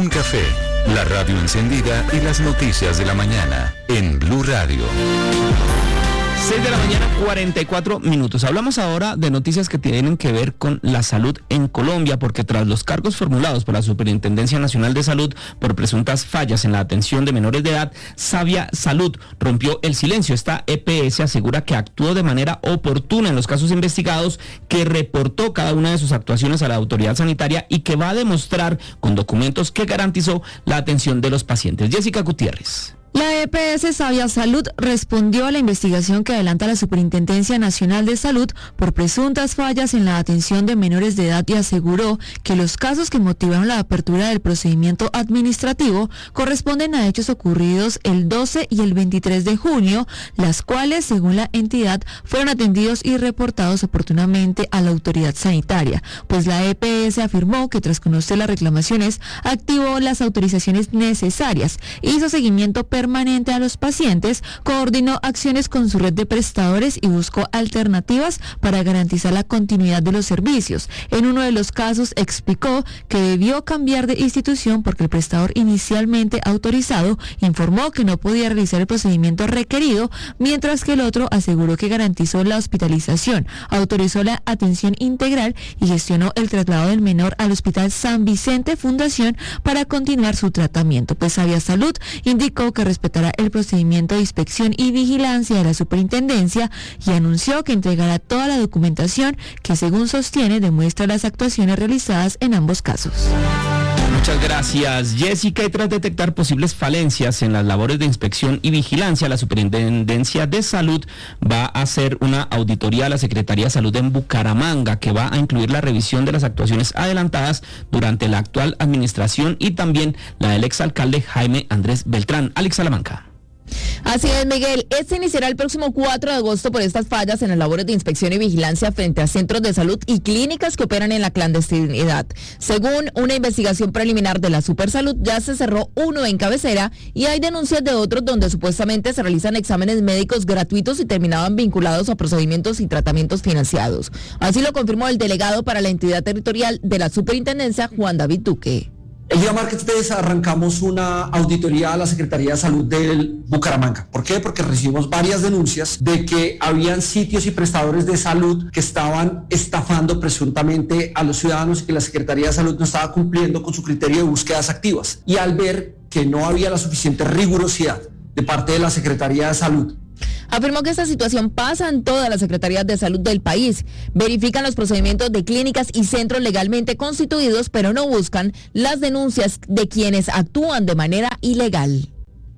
café, la radio encendida y las noticias de la mañana en Blue Radio. 6 de la mañana, 44 minutos. Hablamos ahora de noticias que tienen que ver con la salud en Colombia, porque tras los cargos formulados por la Superintendencia Nacional de Salud por presuntas fallas en la atención de menores de edad, Sabia Salud rompió el silencio. Esta EPS asegura que actuó de manera oportuna en los casos investigados, que reportó cada una de sus actuaciones a la autoridad sanitaria y que va a demostrar con documentos que garantizó la atención de los pacientes. Jessica Gutiérrez. La EPS Sabia Salud respondió a la investigación que adelanta la Superintendencia Nacional de Salud por presuntas fallas en la atención de menores de edad y aseguró que los casos que motivaron la apertura del procedimiento administrativo corresponden a hechos ocurridos el 12 y el 23 de junio, las cuales, según la entidad, fueron atendidos y reportados oportunamente a la autoridad sanitaria, pues la EPS afirmó que tras conocer las reclamaciones, activó las autorizaciones necesarias, hizo seguimiento permanente a los pacientes, coordinó acciones con su red de prestadores y buscó alternativas para garantizar la continuidad de los servicios. En uno de los casos explicó que debió cambiar de institución porque el prestador inicialmente autorizado informó que no podía realizar el procedimiento requerido, mientras que el otro aseguró que garantizó la hospitalización, autorizó la atención integral y gestionó el traslado del menor al Hospital San Vicente Fundación para continuar su tratamiento. Pues Sabia Salud indicó que respetará el procedimiento de inspección y vigilancia de la superintendencia y anunció que entregará toda la documentación que, según sostiene, demuestra las actuaciones realizadas en ambos casos. Muchas gracias, Jessica. Y tras detectar posibles falencias en las labores de inspección y vigilancia, la Superintendencia de Salud va a hacer una auditoría a la Secretaría de Salud en Bucaramanga, que va a incluir la revisión de las actuaciones adelantadas durante la actual administración y también la del exalcalde Jaime Andrés Beltrán. Alex Salamanca. Así es, Miguel. Este iniciará el próximo 4 de agosto por estas fallas en las labores de inspección y vigilancia frente a centros de salud y clínicas que operan en la clandestinidad. Según una investigación preliminar de la Supersalud, ya se cerró uno en Cabecera y hay denuncias de otros donde supuestamente se realizan exámenes médicos gratuitos y terminaban vinculados a procedimientos y tratamientos financiados. Así lo confirmó el delegado para la entidad territorial de la Superintendencia, Juan David Duque. El día martes arrancamos una auditoría a la Secretaría de Salud de Bucaramanga. ¿Por qué? Porque recibimos varias denuncias de que habían sitios y prestadores de salud que estaban estafando presuntamente a los ciudadanos y que la Secretaría de Salud no estaba cumpliendo con su criterio de búsquedas activas. Y al ver que no había la suficiente rigurosidad de parte de la Secretaría de Salud, afirmó que esta situación pasa en todas las secretarías de salud del país. Verifican los procedimientos de clínicas y centros legalmente constituidos, pero no buscan las denuncias de quienes actúan de manera ilegal.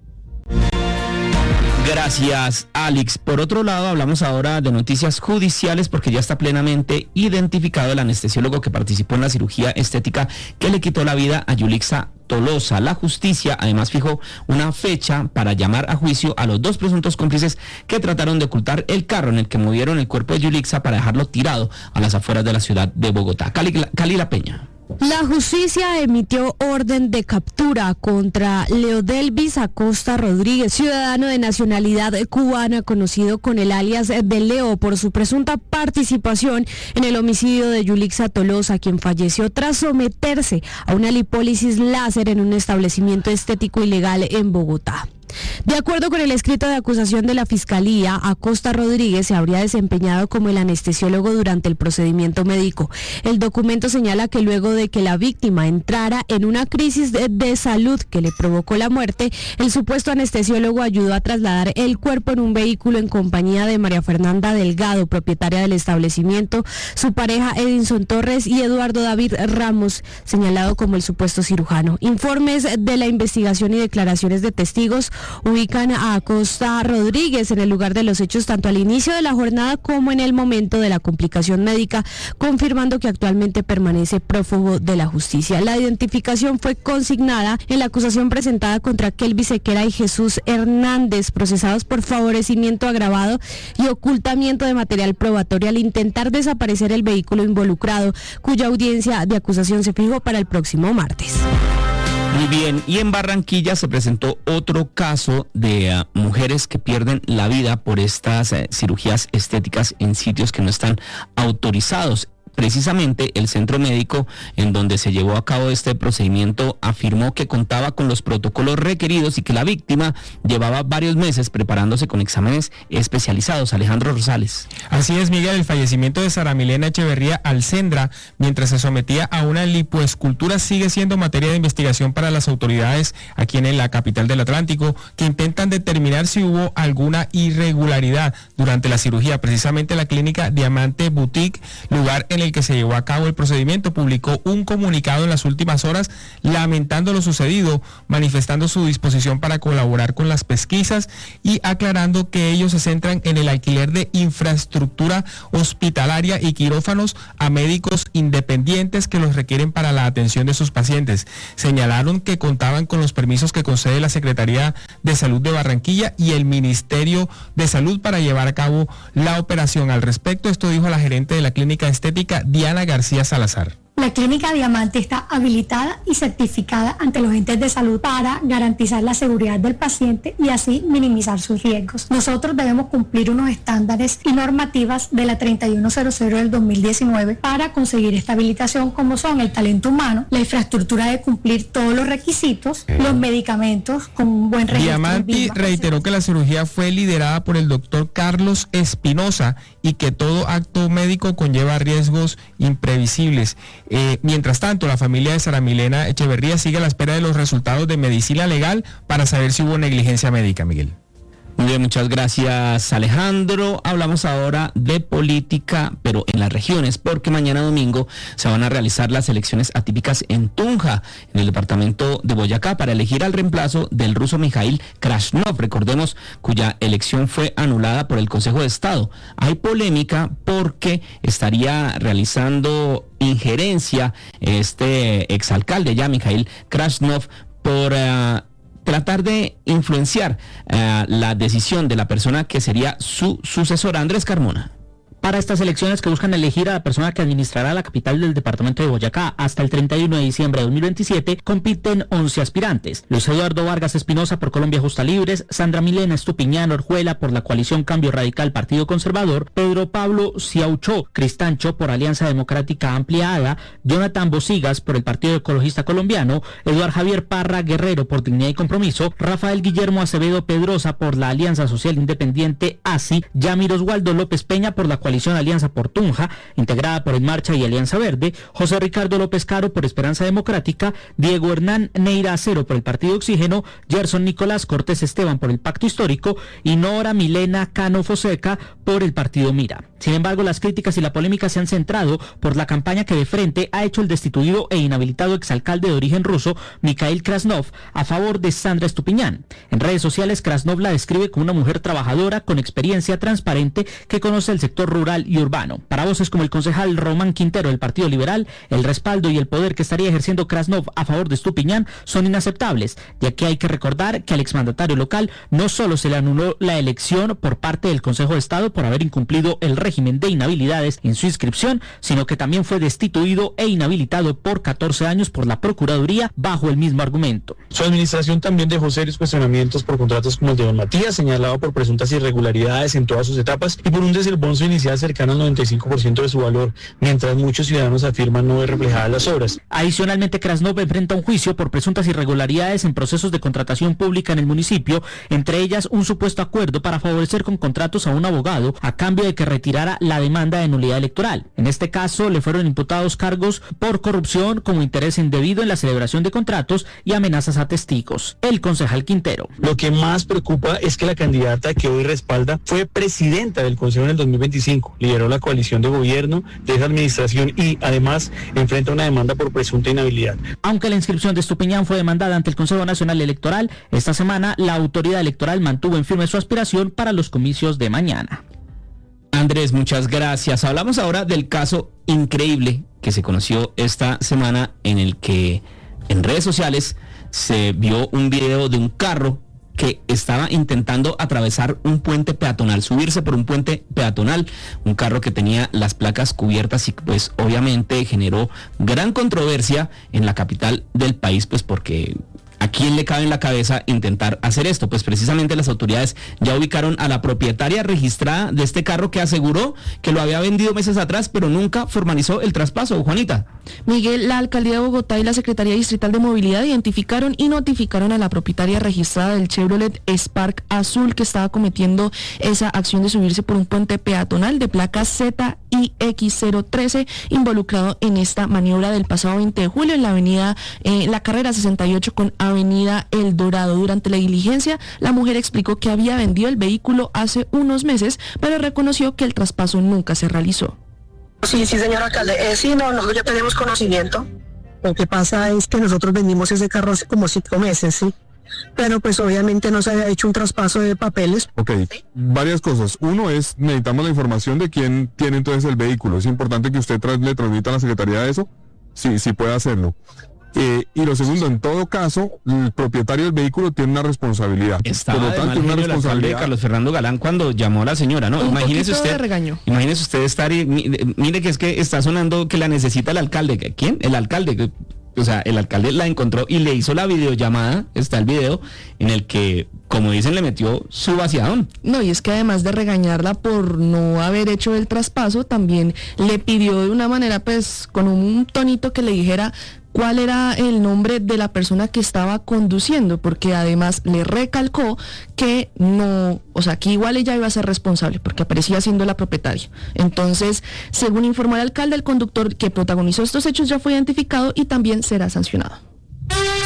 Gracias, Alex. Por otro lado, hablamos ahora de noticias judiciales porque ya está plenamente identificado el anestesiólogo que participó en la cirugía estética que le quitó la vida a Yulixa Tolosa. La justicia además fijó una fecha para llamar a juicio a los dos presuntos cómplices que trataron de ocultar el carro en el que movieron el cuerpo de Yulixa para dejarlo tirado a las afueras de la ciudad de Bogotá. Cali La Peña. La justicia emitió orden de captura contra Leodelvis Acosta Rodríguez, ciudadano de nacionalidad cubana conocido con el alias de Leo por su presunta participación en el homicidio de Yulixa Tolosa, quien falleció tras someterse a una lipólisis láser en un establecimiento estético ilegal en Bogotá. De acuerdo con el escrito de acusación de la Fiscalía, Acosta Rodríguez se habría desempeñado como el anestesiólogo durante el procedimiento médico. El documento señala que luego de que la víctima entrara en una crisis de salud que le provocó la muerte, el supuesto anestesiólogo ayudó a trasladar el cuerpo en un vehículo en compañía de María Fernanda Delgado, propietaria del establecimiento, su pareja Edinson Torres y Eduardo David Ramos, señalado como el supuesto cirujano. Informes de la investigación y declaraciones de testigos ubican a Acosta Rodríguez en el lugar de los hechos tanto al inicio de la jornada como en el momento de la complicación médica, confirmando que actualmente permanece prófugo de la justicia. La identificación fue consignada en la acusación presentada contra Kelvis Sequera y Jesús Hernández, procesados por favorecimiento agravado y ocultamiento de material probatorio al intentar desaparecer el vehículo involucrado, cuya audiencia de acusación se fijó para el próximo martes. Muy bien, y en Barranquilla se presentó otro caso de mujeres que pierden la vida por estas cirugías estéticas en sitios que no están autorizados. precisamente el centro médico en donde se llevó a cabo este procedimiento afirmó que contaba con los protocolos requeridos y que la víctima llevaba varios meses preparándose con exámenes especializados. Alejandro Rosales. Así es, Miguel, el fallecimiento de Sara Milena Echeverría Alcendra mientras se sometía a una lipoescultura sigue siendo materia de investigación para las autoridades aquí en la capital del Atlántico, que intentan determinar si hubo alguna irregularidad durante la cirugía. Precisamente la clínica Diamante Boutique, lugar en el que se llevó a cabo el procedimiento, publicó un comunicado en las últimas horas lamentando lo sucedido, manifestando su disposición para colaborar con las pesquisas y aclarando que ellos se centran en el alquiler de infraestructura hospitalaria y quirófanos a médicos independientes que los requieren para la atención de sus pacientes. Señalaron que contaban con los permisos que concede la Secretaría de Salud de Barranquilla y el Ministerio de Salud para llevar a cabo la operación. Al respecto, esto dijo la gerente de la clínica estética Diana García Salazar. La clínica Diamante está habilitada y certificada ante los entes de salud para garantizar la seguridad del paciente y así minimizar sus riesgos. Nosotros debemos cumplir unos estándares y normativas de la 3100 del 2019 para conseguir esta habilitación, como son el talento humano, la infraestructura de cumplir todos los requisitos, los medicamentos con un buen registro. Diamante reiteró que la cirugía fue liderada por el doctor Carlos Espinosa y que todo acto médico conlleva riesgos imprevisibles. Mientras tanto, la familia de Sara Milena Echeverría sigue a la espera de los resultados de medicina legal para saber si hubo negligencia médica, Miguel. Muy bien, muchas gracias, Alejandro. Hablamos ahora de política, pero en las regiones, porque mañana domingo se van a realizar las elecciones atípicas en Tunja, en el departamento de Boyacá, para elegir al reemplazo del ruso Mikhail Krasnov, recordemos, cuya elección fue anulada por el Consejo de Estado. Hay polémica porque estaría realizando injerencia este exalcalde ya, Mikhail Krasnov, por tratar de influenciar la decisión de la persona que sería su sucesora. Andrés Carmona. Para estas elecciones que buscan elegir a la persona que administrará la capital del departamento de Boyacá hasta el 31 de diciembre de 2027, compiten 11 aspirantes. Luis Eduardo Vargas Espinosa por Colombia Justa Libres, Sandra Milena Estupiñán Orjuela por la coalición Cambio Radical Partido Conservador, Pedro Pablo Ciauchó Cristancho por Alianza Democrática Ampliada, Jonathan Bosigas por el Partido Ecologista Colombiano, Eduardo Javier Parra Guerrero por Dignidad y Compromiso, Rafael Guillermo Acevedo Pedrosa por la Alianza Social Independiente ASI, Yamir Oswaldo López Peña por la coalición Alianza por Tunja, integrada por En Marcha y Alianza Verde, José Ricardo López Caro por Esperanza Democrática, Diego Hernán Neira Acero por el Partido Oxígeno, Gerson Nicolás Cortés Esteban por el Pacto Histórico y Nora Milena Cano Foseca por el Partido Mira. Sin embargo, las críticas y la polémica se han centrado por la campaña que de frente ha hecho el destituido e inhabilitado exalcalde de origen ruso, Mikhail Krasnov, a favor de Sandra Estupiñán. En redes sociales, Krasnov la describe como una mujer trabajadora, con experiencia, transparente, que conoce el sector rural y urbano. Para voces como el concejal Román Quintero del Partido Liberal, el respaldo y el poder que estaría ejerciendo Krasnov a favor de Estupiñán son inaceptables, ya que hay que recordar que al exmandatario local no solo se le anuló la elección por parte del Consejo de Estado por haber incumplido el régimen de inhabilidades en su inscripción, sino que también fue destituido e inhabilitado por 14 años por la Procuraduría bajo el mismo argumento. Su administración también dejó serios cuestionamientos por contratos como el de Don Matías, señalado por presuntas irregularidades en todas sus etapas y por un desembolso inicial cercano al 95% de su valor, mientras muchos ciudadanos afirman no ver reflejadas las obras. Adicionalmente, Krasnov enfrenta un juicio por presuntas irregularidades en procesos de contratación pública en el municipio, entre ellas un supuesto acuerdo para favorecer con contratos a un abogado a cambio de que retirara la demanda de nulidad electoral. En este caso, le fueron imputados cargos por corrupción como interés indebido en la celebración de contratos y amenazas a testigos. El concejal Quintero. Lo que más preocupa es que la candidata que hoy respalda fue presidenta del Consejo en el 2025, lideró la coalición de gobierno de esa administración y además enfrenta una demanda por presunta inhabilidad. Aunque la inscripción de Estupiñán fue demandada ante el Consejo Nacional Electoral, esta semana la autoridad electoral mantuvo en firme su aspiración para los comicios de mañana. Andrés, muchas gracias. Hablamos ahora del caso increíble que se conoció esta semana, en el que en redes sociales se vio un video de un carro que estaba intentando atravesar un puente peatonal, subirse por un puente peatonal, un carro que tenía las placas cubiertas y pues obviamente generó gran controversia en la capital del país, pues porque ¿A quién le cabe en la cabeza intentar hacer esto? Pues precisamente las autoridades ya ubicaron a la propietaria registrada de este carro que aseguró que lo había vendido meses atrás, pero nunca formalizó el traspaso. Juanita. Miguel, la Alcaldía de Bogotá y la Secretaría Distrital de Movilidad identificaron y notificaron a la propietaria registrada del Chevrolet Spark azul que estaba cometiendo esa acción de subirse por un puente peatonal de placa ZIX013, involucrado en esta maniobra del pasado 20 de julio en la avenida La Carrera 68 con Avenida El Dorado. Durante la diligencia, la mujer explicó que había vendido el vehículo hace unos meses, pero reconoció que el traspaso nunca se realizó. Sí, señor alcalde. Sí, nosotros ya tenemos conocimiento. Lo que pasa es que nosotros vendimos ese carro hace como 5 meses, ¿sí? Pero pues obviamente no se había hecho un traspaso de papeles. Ok, varias cosas. Uno es, necesitamos la información de quién tiene entonces el vehículo. Es importante que usted le transmita a la Secretaría eso, sí puede hacerlo. Y lo segundo, en todo caso, el propietario del vehículo tiene una responsabilidad. Estaba por lo tanto, una responsabilidad. Carlos Fernando Galán cuando llamó a la señora, ¿no? Imagínese usted estar y mire que es que está sonando que la necesita el alcalde. ¿Quién? El alcalde. O sea, el alcalde la encontró y le hizo la videollamada, está el video, en el que, como dicen, le metió su vaciadón. No, y es que además de regañarla por no haber hecho el traspaso, también le pidió de una manera, pues, con un tonito que le dijera cuál era el nombre de la persona que estaba conduciendo, porque además le recalcó que no, o sea, que igual ella iba a ser responsable, porque aparecía siendo la propietaria. Entonces, según informó el alcalde, el conductor que protagonizó estos hechos ya fue identificado y también será sancionado.